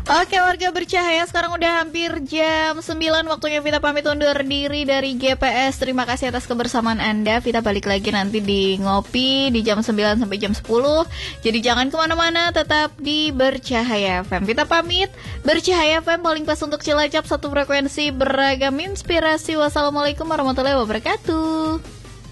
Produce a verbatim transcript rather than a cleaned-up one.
Oke warga bercahaya, sekarang udah hampir jam sembilan, waktunya Vita pamit undur diri dari G P S. Terima kasih atas kebersamaan Anda. Vita balik lagi nanti di Ngopi di jam sembilan sampai jam sepuluh. Jadi jangan kemana-mana, tetap di Bercahaya F M. Vita pamit. Bercahaya F M paling pas untuk Cilacap, satu frekuensi beragam inspirasi. Wassalamualaikum warahmatullahi wabarakatuh.